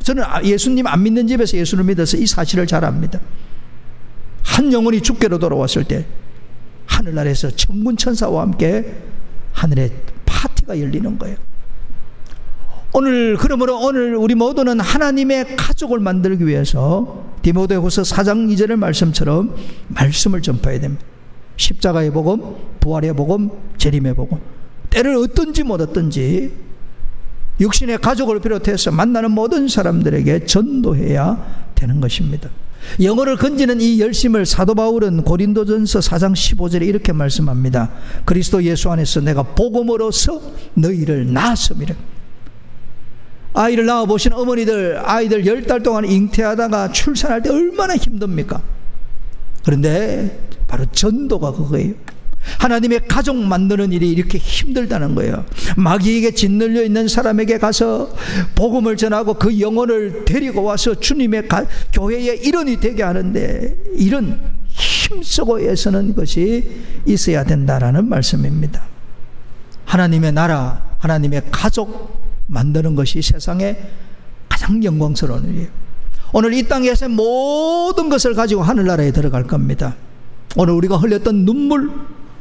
저는 예수님 안 믿는 집에서 예수를 믿어서 이 사실을 잘 압니다. 한 영혼이 주께로 돌아왔을 때 하늘나라에서 천군 천사와 함께 하늘에 파티가 열리는 거예요. 그러므로 오늘 우리 모두는 하나님의 가족을 만들기 위해서 디모데후서 4장 2절의 말씀처럼 말씀을 전파해야 됩니다. 십자가의 복음, 부활의 복음, 재림의 복음. 때를 얻든지 못 얻든지 육신의 가족을 비롯해서 만나는 모든 사람들에게 전도해야 되는 것입니다. 영혼을 건지는 이 열심을 사도 바울은 고린도전서 4장 15절에 이렇게 말씀합니다. 그리스도 예수 안에서 내가 복음으로써 너희를 낳았음이라. 아이를 낳아보신 어머니들, 아이들 10달 동안 잉태하다가 출산할 때 얼마나 힘듭니까? 그런데 바로 전도가 그거예요. 하나님의 가족 만드는 일이 이렇게 힘들다는 거예요. 마귀에게 짓눌려 있는 사람에게 가서 복음을 전하고 그 영혼을 데리고 와서 주님의 교회의 일원이 되게 하는데 이런 힘쓰고 애쓰는 것이 있어야 된다라는 말씀입니다. 하나님의 나라, 하나님의 가족 만드는 것이 세상에 가장 영광스러운 일이에요. 오늘 이 땅에서 모든 것을 가지고 하늘나라에 들어갈 겁니다. 오늘 우리가 흘렸던 눈물,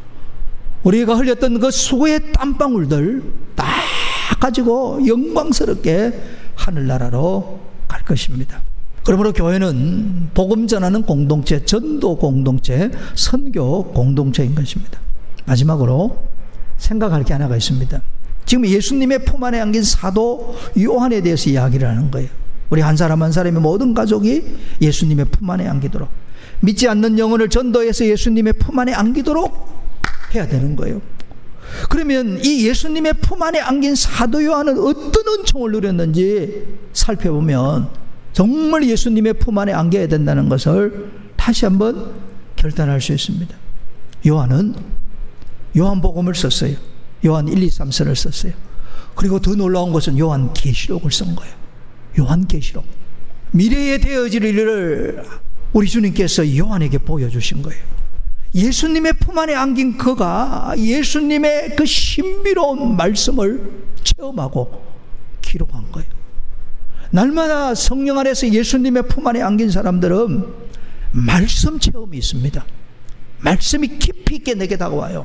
우리가 흘렸던 그 수고의 땀방울들 다 가지고 영광스럽게 하늘나라로 갈 것입니다. 그러므로 교회는 복음 전하는 공동체, 전도 공동체, 선교 공동체인 것입니다. 마지막으로 생각할 게 하나가 있습니다. 지금 예수님의 품 안에 안긴 사도 요한에 대해서 이야기를 하는 거예요. 우리 한 사람 한 사람의 모든 가족이 예수님의 품 안에 안기도록, 믿지 않는 영혼을 전도해서 예수님의 품 안에 안기도록 해야 되는 거예요. 그러면 이 예수님의 품 안에 안긴 사도 요한은 어떤 은총을 누렸는지 살펴보면 정말 예수님의 품 안에 안겨야 된다는 것을 다시 한번 결단할 수 있습니다. 요한은 요한복음을 썼어요. 요한 1, 2, 3서를 썼어요. 그리고 더 놀라운 것은 요한 계시록을 쓴 거예요. 요한 계시록. 미래에 되어질 일을 우리 주님께서 요한에게 보여주신 거예요. 예수님의 품 안에 안긴 그가 예수님의 그 신비로운 말씀을 체험하고 기록한 거예요. 날마다 성령 안에서 예수님의 품 안에 안긴 사람들은 말씀 체험이 있습니다. 말씀이 깊이 있게 내게 다가와요.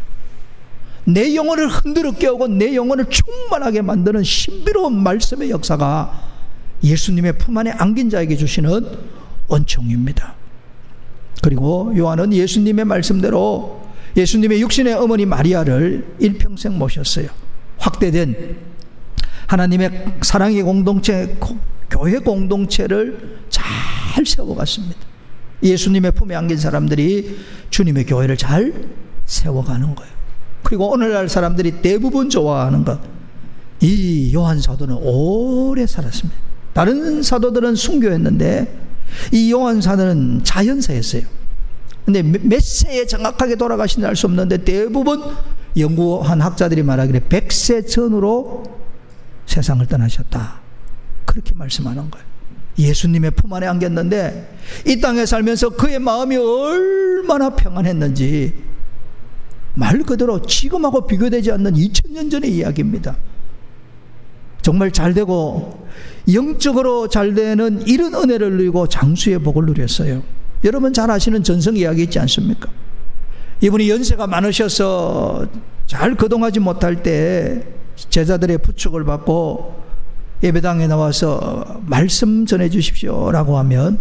내 영혼을 흔들어 깨우고 내 영혼을 충만하게 만드는 신비로운 말씀의 역사가 예수님의 품 안에 안긴 자에게 주시는 은총입니다. 그리고 요한은 예수님의 말씀대로 예수님의 육신의 어머니 마리아를 일평생 모셨어요. 확대된 하나님의 사랑의 공동체, 교회 공동체를 잘 세워갔습니다. 예수님의 품에 안긴 사람들이 주님의 교회를 잘 세워가는 거예요. 그리고 오늘날 사람들이 대부분 좋아하는 것, 이 요한 사도는 오래 살았습니다. 다른 사도들은 순교했는데 이 요한 사도는 자연사였어요. 근데 몇 세에 정확하게 돌아가신지 알 수 없는데 대부분 연구한 학자들이 말하기를 100세 전으로 세상을 떠나셨다, 그렇게 말씀하는 거예요. 예수님의 품 안에 안겼는데 이 땅에 살면서 그의 마음이 얼마나 평안했는지 말 그대로 지금하고 비교되지 않는 2000년 전의 이야기입니다. 정말 잘되고 영적으로 잘되는 이런 은혜를 누리고 장수의 복을 누렸어요. 여러분 잘 아시는 전성 이야기 있지 않습니까? 이분이 연세가 많으셔서 잘 거동하지 못할 때 제자들의 부축을 받고 예배당에 나와서 말씀 전해 주십시오 라고 하면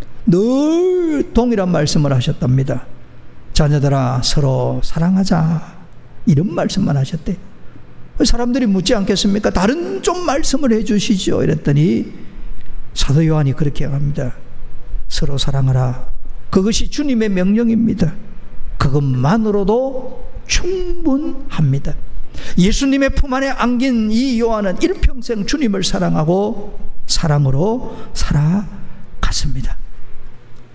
늘 동일한 말씀을 하셨답니다. 자녀들아 서로 사랑하자, 이런 말씀만 하셨대요. 사람들이 묻지 않겠습니까? 다른 좀 말씀을 해 주시죠 이랬더니 사도 요한이 그렇게 합니다. 서로 사랑하라. 그것이 주님의 명령입니다. 그것만으로도 충분합니다. 예수님의 품 안에 안긴 이 요한은 일평생 주님을 사랑하고 사랑으로 살아갔습니다.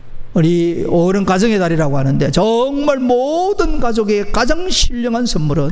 우리 5월은 가정의 달이라고 하는데 정말 모든 가족의 가장 신령한 선물은